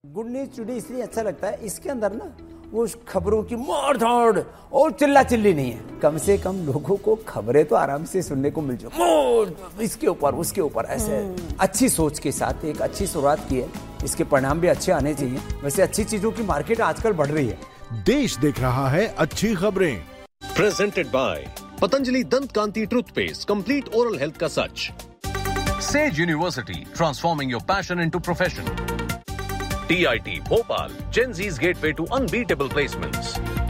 Good news today इसलिए अच्छा लगता है, इसके अंदर ना वो खबरों की मार धाड़ और चिल्ला चिल्ली नहीं है। कम से कम लोगों को खबरें तो आराम से सुनने को मिल जाए, इसके ऊपर उसके ऊपर ऐसे अच्छी सोच के साथ एक अच्छी शुरुआत की है। इसके परिणाम भी अच्छे आने चाहिए। वैसे अच्छी चीजों की मार्केट आजकल बढ़ रही है। देश देख रहा है अच्छी खबरें। प्रेजेंटेड बाय पतंजलि दंत कांति टूथपेस्ट, कंप्लीट ओरल हेल्थ का सच। Says university, transforming your passion into profession. TIT Bhopal, Gen Z's gateway to unbeatable placements.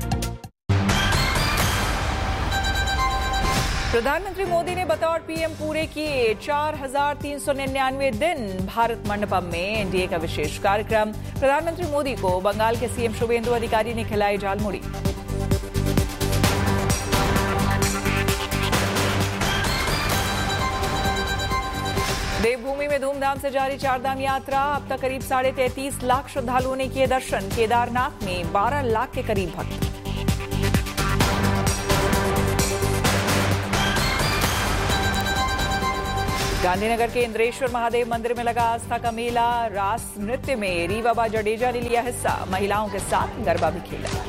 प्रधानमंत्री मोदी ने बतौर पीएम पूरे किए 4,399 दिन भारत मंडपम में एनडीए का विशेष कार्यक्रम। प्रधानमंत्री मोदी को बंगाल के सीएम शुभेंदु अधिकारी ने खिलाई झालमुड़ी। देवभूमि में धूमधाम से जारी चारधाम यात्रा। अब तक करीब 33.5 लाख श्रद्धालुओं ने किए दर्शन। केदारनाथ में 12 लाख के करीब भक्त। गांधीनगर के इंद्रेश्वर महादेव मंदिर में लगा आस्था का मेला। रास नृत्य में रीवा जडेजा ने लिया हिस्सा। महिलाओं के साथ गरबा भी खेला।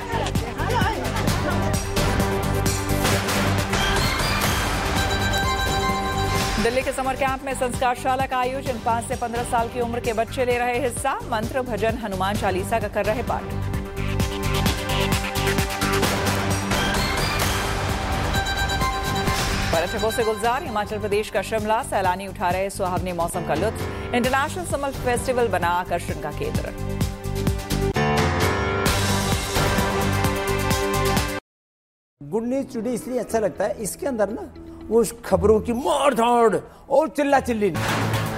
दिल्ली के समर कैंप में संस्कारशाला का आयोजन। 5 से 15 साल की उम्र के बच्चे ले रहे हिस्सा। मंत्र, भजन, हनुमान चालीसा का कर रहे पाठ। पर्यटकों से गुलजार हिमाचल प्रदेश का शिमला। सैलानी उठा रहे सुहावने मौसम का लुत्फ। इंटरनेशनल समर फेस्टिवल बना आकर्षण का केंद्र। गुड न्यूज टुडे इसलिए अच्छा लगता है, इसके अंदर ना वो खबरों की मार धाड़ और चिल्ला चिल्ली नहीं।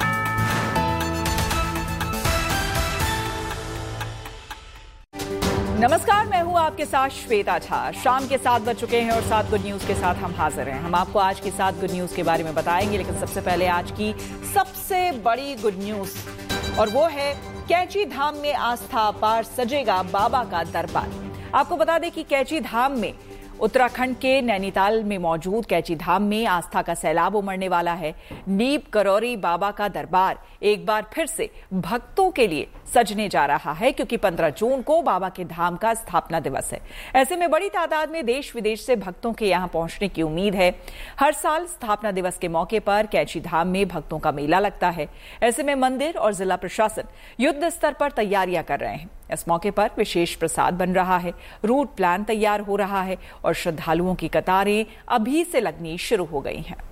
नमस्कार, मैं हूं आपके साथ श्वेता झा। शाम के 7 बज चुके हैं और 7 गुड न्यूज के साथ हम हाजिर हैं। हम आपको आज की 7 गुड न्यूज के बारे में बताएंगे, लेकिन सबसे पहले आज की सबसे बड़ी गुड न्यूज, और वो है कैची धाम में आस्था अपार, सजेगा बाबा का दरबार। आपको बता दें कि कैची धाम में, उत्तराखंड के नैनीताल में मौजूद कैची धाम में आस्था का सैलाब उमड़ने वाला है। नीब करौरी बाबा का दरबार एक बार फिर से भक्तों के लिए सजने जा रहा है, क्योंकि 15 जून को बाबा के धाम का स्थापना दिवस है। ऐसे में बड़ी तादाद में देश विदेश से भक्तों के यहां पहुंचने की उम्मीद है। हर साल स्थापना दिवस के मौके पर कैची धाम में भक्तों का मेला लगता है। ऐसे में मंदिर और जिला प्रशासन युद्ध स्तर पर तैयारियां कर रहे हैं। इस मौके पर विशेष प्रसाद बन रहा है, रूट प्लान तैयार हो रहा है और श्रद्धालुओं की कतारें अभी से लगनी शुरू हो गई हैं।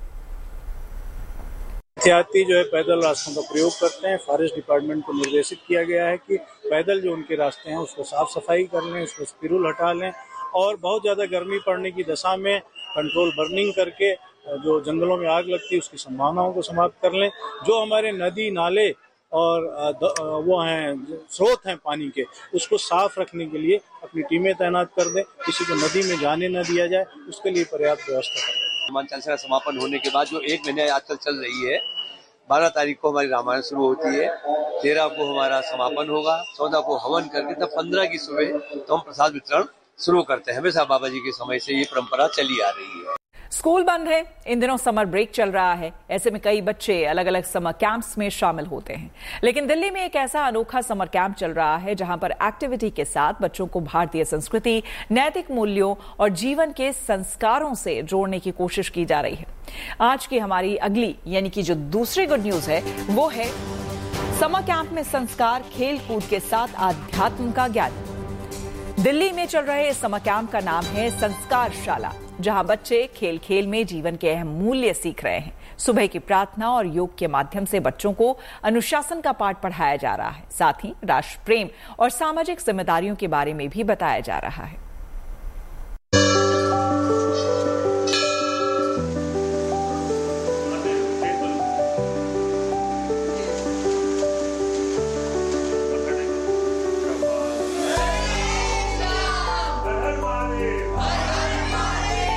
एहतियाती जो है पैदल रास्तों का प्रयोग करते हैं। फॉरेस्ट डिपार्टमेंट को निर्देशित किया गया है कि पैदल जो उनके रास्ते हैं उसको साफ सफाई कर लें, उसको स्पिरुल हटा लें, और बहुत ज्यादा गर्मी पड़ने की दशा में कंट्रोल बर्निंग करके जो जंगलों में आग लगती है उसकी संभावनाओं को समाप्त कर लें। जो हमारे नदी नाले और वो हैं स्रोत हैं पानी के, उसको साफ रखने के लिए अपनी टीमें तैनात कर दें। किसी को नदी में जाने न दिया जाए, उसके लिए पर्याप्त व्यवस्था करें। हनुमान चालीसा का समापन होने के बाद जो 1 महीने आजकल चल रही है, 12 तारीख को हमारी रामायण शुरू होती है, 13 को हमारा समापन होगा, 14 को हवन करके तब 15 की सुबह तो हम प्रसाद वितरण शुरू करते हैं। हमेशा बाबा जी के समय से ये परंपरा चली आ रही है। स्कूल बंद है, इन दिनों समर ब्रेक चल रहा है। ऐसे में कई बच्चे अलग अलग समर कैंप्स में शामिल होते हैं, लेकिन दिल्ली में एक ऐसा अनोखा समर कैंप चल रहा है जहां पर एक्टिविटी के साथ बच्चों को भारतीय संस्कृति, नैतिक मूल्यों और जीवन के संस्कारों से जोड़ने की कोशिश की जा रही है। आज की हमारी अगली यानी कि जो दूसरी गुड न्यूज है वो है समर कैंप में संस्कार, खेल कूद के साथ आध्यात्म का ज्ञान। दिल्ली में चल रहे इस समर कैंप का नाम है संस्कारशाला, जहां बच्चे खेल खेल में जीवन के अहम मूल्य सीख रहे हैं। सुबह की प्रार्थना और योग के माध्यम से बच्चों को अनुशासन का पाठ पढ़ाया जा रहा है। साथ ही राष्ट्र प्रेम और सामाजिक जिम्मेदारियों के बारे में भी बताया जा रहा है।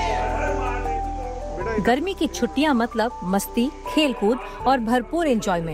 गर्मी की छुट्टियां मतलब मस्ती, खेलकूद और भरपूर एंजॉयमेंट।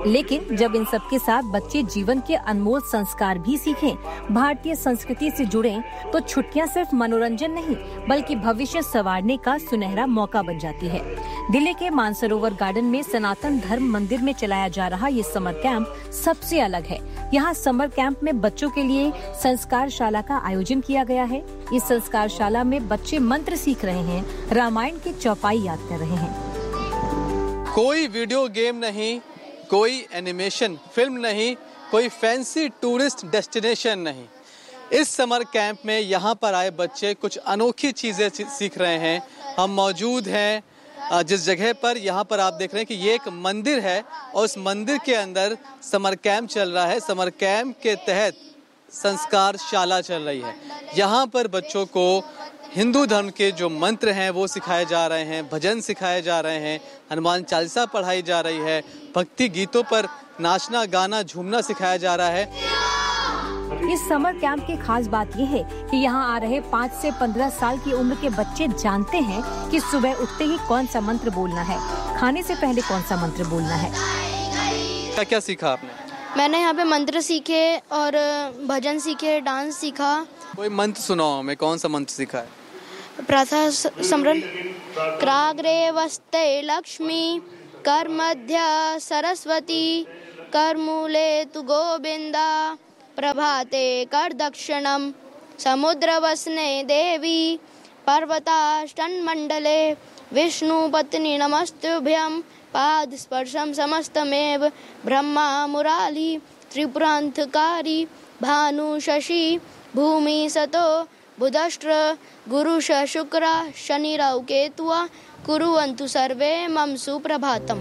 लेकिन जब इन सब के साथ बच्चे जीवन के अनमोल संस्कार भी सीखें, भारतीय संस्कृति से जुड़ें, तो छुट्टियां सिर्फ मनोरंजन नहीं बल्कि भविष्य संवारने का सुनहरा मौका बन जाती है। दिल्ली के मानसरोवर गार्डन में सनातन धर्म मंदिर में चलाया जा रहा ये समर कैंप सबसे अलग है। यहाँ समर कैंप में बच्चों के लिए संस्कार शाला का आयोजन किया गया है। इस संस्कार शाला में बच्चे मंत्र सीख रहे हैं, रामायण की चौपाई याद कर रहे हैं। कोई वीडियो गेम नहीं, कोई एनिमेशन फिल्म नहीं, कोई फैंसी टूरिस्ट डेस्टिनेशन नहीं। इस समर कैंप में यहाँ पर आए बच्चे कुछ अनोखी चीजें सीख रहे हैं। हम मौजूद हैं जिस जगह पर, यहाँ पर आप देख रहे हैं कि ये एक मंदिर है और उस मंदिर के अंदर समर कैंप चल रहा है। समर कैंप के तहत संस्कार शाला चल रही है। यहाँ पर बच्चों को हिंदू धर्म के जो मंत्र हैं वो सिखाए जा रहे हैं, भजन सिखाए जा रहे हैं, हनुमान चालीसा पढ़ाई जा रही है, भक्ति गीतों पर नाचना गाना झूमना सिखाया जा रहा है। इस समर कैंप की खास बात यह है कि यहाँ आ रहे 5 से 15 साल की उम्र के बच्चे जानते हैं कि सुबह उठते ही कौन सा मंत्र बोलना है, खाने से पहले कौन सा मंत्र बोलना है। क्या क्या सीखा आपने? मैंने यहाँ पे मंत्र सीखे और भजन सीखे, डांस सीखा। कोई मंत्र सुनाओ हमें, कौन सा मंत्र सीखा है? प्रातः स्मरण। क्राग्रे वस्ते लक्ष्मी, कर मध्य सरस्वती, कर मूले तु गोविंदा, प्रभाते कर दक्षिणम, समुद्र वसने देवी, पर्वताष्टन मंडले, विष्णु पत्नी नमस्तुभ्यं, पाद स्पर्शम समस्तमेव, ब्रह्मा मुराली, त्रिपुरांतकारी, भानु शशि, भूमि सतो, बुधष्ट्र, गुरुश शुक्र, शनि राहु केतुआ, कुरुवन्तु सर्वे मम सुप्रभातम।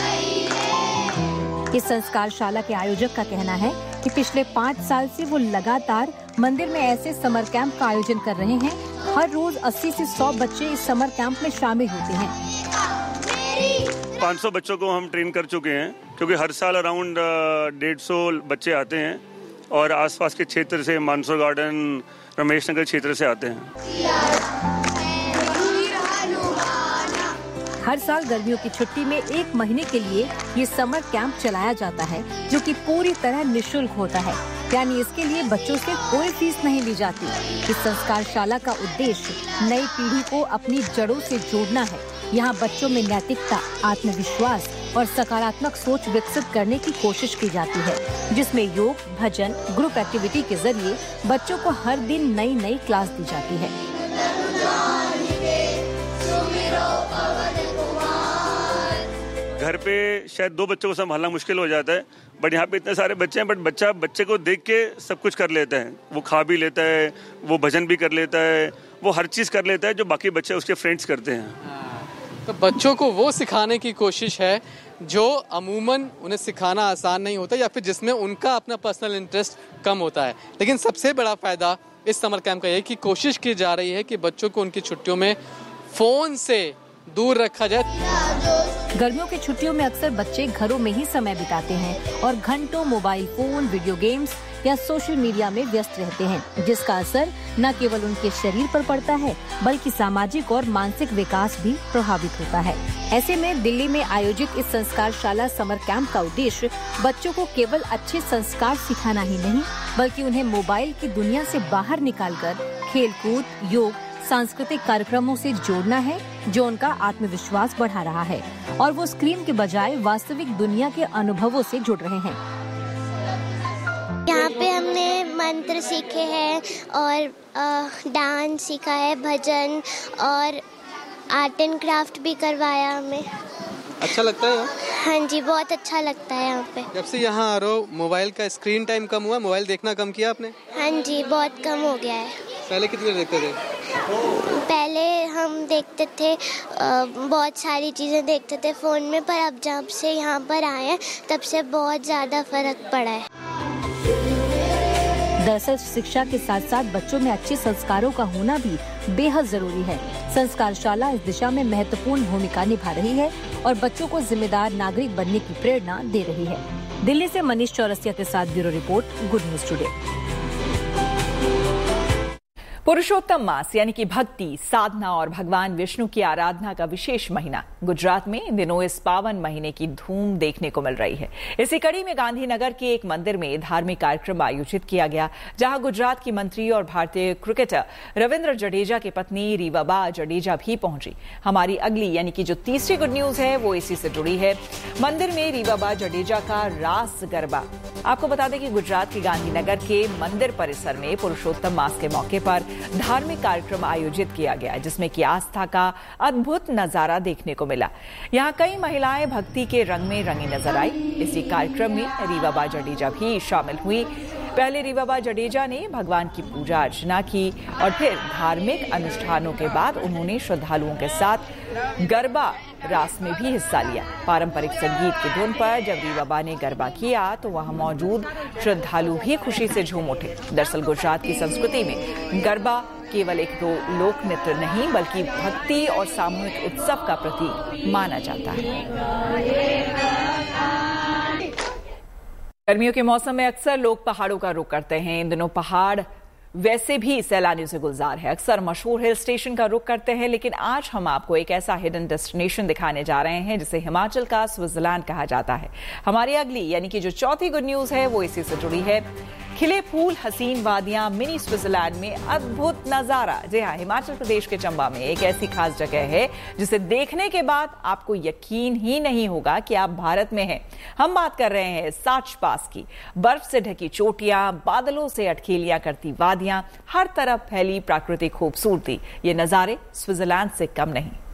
इस संस्कार शाला के आयोजक का कहना है कि पिछले 5 साल से वो लगातार मंदिर में ऐसे समर कैंप का आयोजन कर रहे हैं। हर रोज 80 से 100 बच्चे इस समर कैंप में शामिल होते हैं। 500 बच्चों को हम ट्रेन कर चुके हैं, क्योंकि हर साल अराउंड 150 बच्चे आते हैं और आसपास के क्षेत्र से, मानसरोवर गार्डन, रमेश नगर क्षेत्र से आते हैं। हर साल गर्मियों की छुट्टी में 1 महीने के लिए ये समर कैंप चलाया जाता है, जो कि पूरी तरह निःशुल्क होता है, यानी इसके लिए बच्चों से कोई फीस नहीं ली जाती। इस संस्कार शाला का उद्देश्य नई पीढ़ी को अपनी जड़ों से जोड़ना है। यहाँ बच्चों में नैतिकता, आत्मविश्वास और सकारात्मक सोच विकसित करने की कोशिश की जाती है, जिसमें योग, भजन, ग्रुप एक्टिविटी के जरिए बच्चों को हर दिन नई नई क्लास दी जाती है। घर पे शायद 2 बच्चों को संभालना मुश्किल हो जाता है, बट यहाँ पे इतने सारे बच्चे हैं, बट बच्चे को देख के सब कुछ कर लेता है। वो खा भी लेता है, वो भजन भी कर लेता है, वो हर चीज़ कर लेता है जो बाकी बच्चे उसके फ्रेंड्स करते हैं। तो बच्चों को वो सिखाने की कोशिश है जो अमूमन उन्हें सिखाना आसान नहीं होता, या फिर जिसमें उनका अपना पर्सनल इंटरेस्ट कम होता है। लेकिन सबसे बड़ा फायदा इस समर कैंप का यह कि कोशिश की जा रही है कि बच्चों को उनकी छुट्टियों में फोन से दूर रखा जाए। गर्मियों की छुट्टियों में अक्सर बच्चे घरों में ही समय बिताते हैं और घंटों मोबाइल फोन, वीडियो गेम्स या सोशल मीडिया में व्यस्त रहते हैं, जिसका असर न केवल उनके शरीर पर पड़ता है बल्कि सामाजिक और मानसिक विकास भी प्रभावित होता है। ऐसे में दिल्ली में आयोजित इस संस्कार शाला समर कैंप का उद्देश्य बच्चों को केवल अच्छे संस्कार सिखाना ही नहीं बल्कि उन्हें मोबाइल की दुनिया से बाहर निकालकर खेलकूद, योग, सांस्कृतिक कार्यक्रमों से जोड़ना है, जो उनका आत्मविश्वास बढ़ा रहा है और वो स्क्रीन के बजाय वास्तविक दुनिया के अनुभवों से जुड़ रहे हैं। यहाँ पे हमने मंत्र सीखे हैं और डांस सीखा है, भजन और आर्ट एंड क्राफ्ट भी करवाया हमें। अच्छा लगता है? हाँ जी, बहुत अच्छा लगता है यहाँ पे। जब से यहाँ आ रहे हो, मोबाइल का स्क्रीन टाइम कम हुआ? मोबाइल देखना कम किया आपने? हाँ जी, बहुत कम हो गया है। पहले कितनी देर देखते थे? पहले हम देखते थे, बहुत सारी चीज़ें देखते थे फ़ोन में, पर अब जब से यहाँ पर आए हैं तब से बहुत ज़्यादा फर्क पड़ा है। दरअसल शिक्षा के साथ साथ बच्चों में अच्छे संस्कारों का होना भी बेहद जरूरी है। संस्कार शाला इस दिशा में महत्वपूर्ण भूमिका निभा रही है और बच्चों को जिम्मेदार नागरिक बनने की प्रेरणा दे रही है। दिल्ली से मनीष चौरसिया के साथ bureau report, good news today. पुरुषोत्तम मास यानी कि भक्ति, साधना और भगवान विष्णु की आराधना का विशेष महीना गुजरात में इन दिनों इस पावन महीने की धूम देखने को मिल रही है। इसी कड़ी में गांधीनगर के एक मंदिर में धार्मिक कार्यक्रम आयोजित किया गया, जहां गुजरात की मंत्री और भारतीय क्रिकेटर रविंद्र जडेजा की पत्नी रीवाबा जडेजा भी पहुंची। हमारी अगली यानी कि जो तीसरी गुड न्यूज है वो इसी से जुड़ी है। मंदिर में रीवाबा जडेजा का रास गरबा। आपको बता दें कि गुजरात के गांधीनगर के मंदिर परिसर में पुरुषोत्तम मास के मौके पर धार्मिक कार्यक्रम आयोजित किया गया, जिसमें कि आस्था का अद्भुत नजारा देखने को मिला। यहाँ कई महिलाएं भक्ति के रंग में रंगी नजर आई। इसी कार्यक्रम में रीवाबा जडेजा भी शामिल हुई। पहले रीवाबा जडेजा ने भगवान की पूजा अर्चना की और फिर धार्मिक अनुष्ठानों के बाद उन्होंने श्रद्धालुओं के साथ गरबा रास में भी हिस्सा लिया। पारंपरिक संगीत की धुन पर जब रीवाबा ने गरबा किया तो वहां मौजूद श्रद्धालु भी खुशी से झूम उठे। दरअसल गुजरात की संस्कृति में गरबा केवल एक लोक नृत्य नहीं बल्कि भक्ति और सामूहिक उत्सव का प्रतीक माना जाता है। गर्मियों के मौसम में अक्सर लोग पहाड़ों का रुख करते हैं। इन दिनों पहाड़ वैसे भी सैलानियों से गुलजार है। अक्सर मशहूर हिल स्टेशन का रुख करते हैं, लेकिन आज हम आपको एक ऐसा हिडन डेस्टिनेशन दिखाने जा रहे हैं जिसे हिमाचल का स्विट्जरलैंड कहा जाता है। हमारी अगली यानी कि जो चौथी गुड न्यूज है वो इसी से जुड़ी है। खिले फूल, हसीन वादियां, मिनी स्विट्जरलैंड में अद्भुत नजारा। जी हाँ, हिमाचल प्रदेश के चंबा में एक ऐसी खास जगह है जिसे देखने के बाद आपको यकीन ही नहीं होगा कि आप भारत में हैं। हम बात कर रहे हैं साच पास की। बर्फ से ढकी चोटियां, बादलों से अटखेलियां करती वादियां, हर तरफ फैली प्राकृतिक खूबसूरती। ये नजारे स्विट्जरलैंड से कम नहीं।